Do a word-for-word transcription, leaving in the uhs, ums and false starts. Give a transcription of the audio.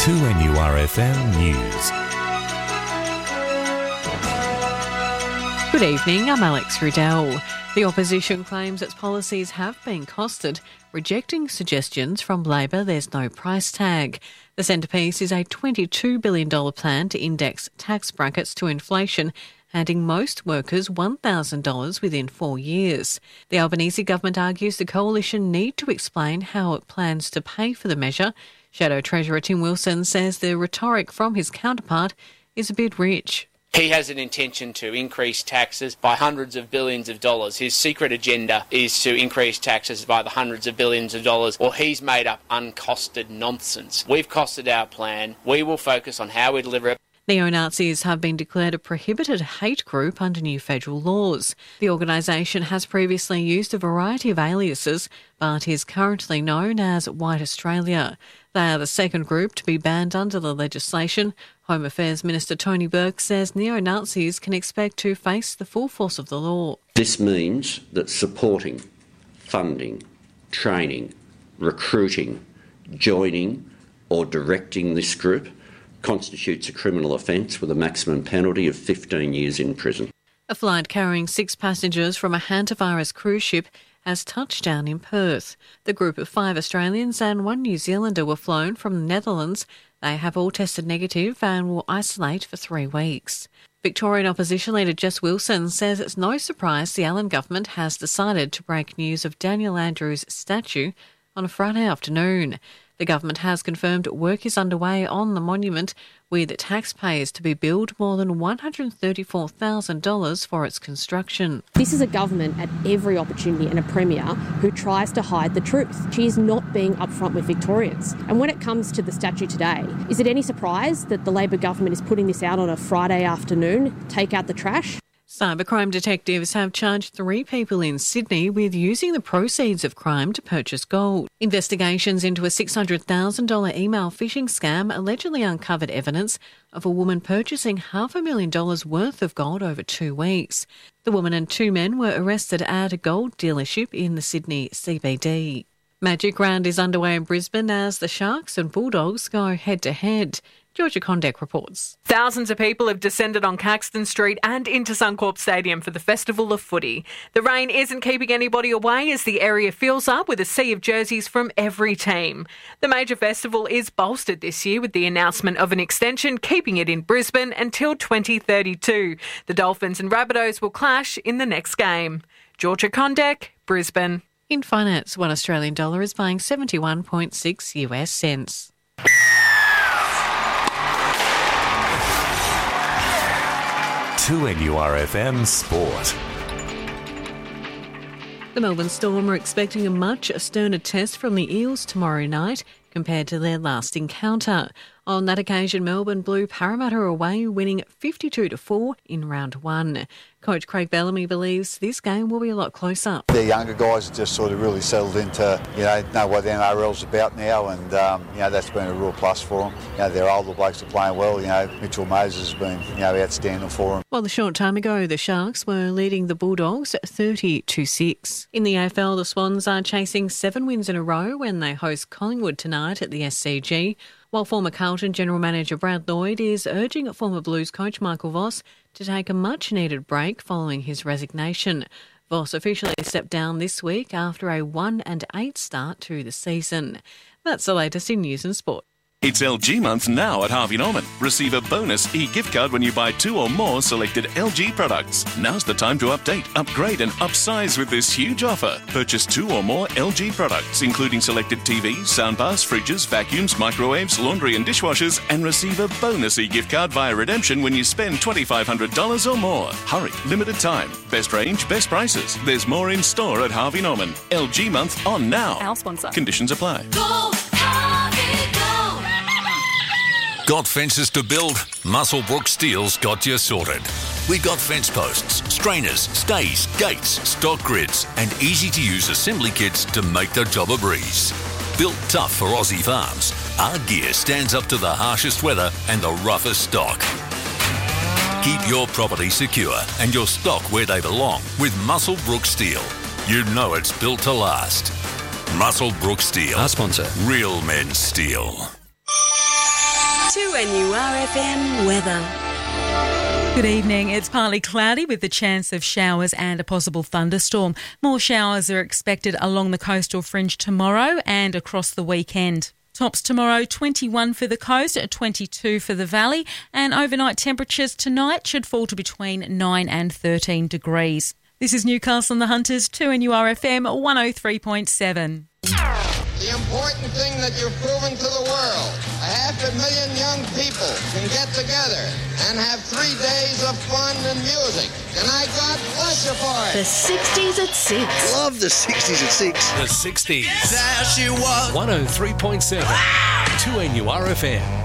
two N U R F M News. Good evening, I'm Alex Riddell. The opposition claims its policies have been costed, rejecting suggestions from Labor there's no price tag. The centrepiece is a twenty-two billion dollars plan to index tax brackets to inflation, handing most workers one thousand dollars within four years. The Albanese government argues the coalition need to explain how it plans to pay for the measure. Shadow Treasurer Tim Wilson says the rhetoric from his counterpart is a bit rich. He has an intention to increase taxes by hundreds of billions of dollars. His secret agenda is to increase taxes by the hundreds of billions of dollars, or he's made up uncosted nonsense. We've costed our plan. We will focus on how we deliver it. Neo-Nazis have been declared a prohibited hate group under new federal laws. The organisation has previously used a variety of aliases, but is currently known as White Australia. They are the second group to be banned under the legislation. Home Affairs Minister Tony Burke says neo-Nazis can expect to face the full force of the law. This means that supporting, funding, training, recruiting, joining or directing this group constitutes a criminal offence with a maximum penalty of fifteen years in prison. A flight carrying six passengers from a hantavirus cruise ship has touched down in Perth. The group of five Australians and one New Zealander were flown from the Netherlands. They have all tested negative and will isolate for three weeks. Victorian opposition leader Jess Wilson says it's no surprise the Allen government has decided to break news of Daniel Andrews' statue on a Friday afternoon. The government has confirmed work is underway on the monument, with taxpayers to be billed more than one hundred thirty-four thousand dollars for its construction. This is a government at every opportunity and a Premier who tries to hide the truth. She is not being upfront with Victorians. And when it comes to the statue today, is it any surprise that the Labor government is putting this out on a Friday afternoon? Take out the trash? Cybercrime detectives have charged three people in Sydney with using the proceeds of crime to purchase gold. Investigations into a six hundred thousand dollars email phishing scam allegedly uncovered evidence of a woman purchasing half a million dollars worth of gold over two weeks. The woman and two men were arrested at a gold dealership in the Sydney C B D. Magic Round is underway in Brisbane as the Sharks and Bulldogs go head-to-head. Georgia Condek reports. Thousands of people have descended on Caxton Street and into Suncorp Stadium for the Festival of Footy. The rain isn't keeping anybody away as the area fills up with a sea of jerseys from every team. The major festival is bolstered this year with the announcement of an extension keeping it in Brisbane until twenty thirty-two. The Dolphins and Rabbitohs will clash in the next game. Georgia Condek, Brisbane. In finance, one Australian dollar is buying seventy-one point six U S cents. two N U R F M Sport. The Melbourne Storm are expecting a much sterner test from the Eels tomorrow night compared to their last encounter. On that occasion, Melbourne blew Parramatta away, winning fifty-two to four in round one. Coach Craig Bellamy believes this game will be a lot closer. The younger guys have just sort of really settled into, you know, know what the N R L's about now, and um, you know that's been a real plus for them. You know, their older blokes are playing well. You know, Mitchell Moses has been, you know, outstanding for them. Well, a short time ago, the Sharks were leading the Bulldogs thirty to six. In the A F L, the Swans are chasing seven wins in a row when they host Collingwood tonight at the S C G. While former Carlton General Manager Brad Lloyd is urging former Blues coach Michael Voss to take a much-needed break following his resignation. Voss officially stepped down this week after a one and eight start to the season. That's the latest in news and sport. It's L G month now at Harvey Norman. Receive a bonus e-gift card when you buy two or more selected L G products. Now's the time to update, upgrade and upsize with this huge offer. Purchase two or more L G products, including selected T Vs, soundbars, fridges, vacuums, microwaves, laundry and dishwashers, and receive a bonus e-gift card via redemption when you spend twenty-five hundred dollars or more. Hurry, limited time. Best range, best prices. There's more in store at Harvey Norman. L G month on now. Our sponsor. Conditions apply. Go, Harvey, go! Got fences to build? Muswellbrook Steel's got you sorted. We've got fence posts, strainers, stays, gates, stock grids, and easy-to-use assembly kits to make the job a breeze. Built tough for Aussie farms, our gear stands up to the harshest weather and the roughest stock. Keep your property secure and your stock where they belong with Muswellbrook Steel. You know it's built to last. Muswellbrook Steel. Our sponsor. Real men steel. two N U R F M weather. Good evening. It's partly cloudy with the chance of showers and a possible thunderstorm. More showers are expected along the coastal fringe tomorrow and across the weekend. Tops tomorrow, twenty-one for the coast, twenty-two for the valley, and overnight temperatures tonight should fall to between nine and thirteen degrees. This is Newcastle and the Hunters, two N U R F M one oh three point seven. The important thing that you've proven to the world, a half a million young people can get together and have three days of fun and music. And I God bless you for it. The sixties at six. Love the sixties at six. The sixties. There she was. one oh three point seven. two N U R F M.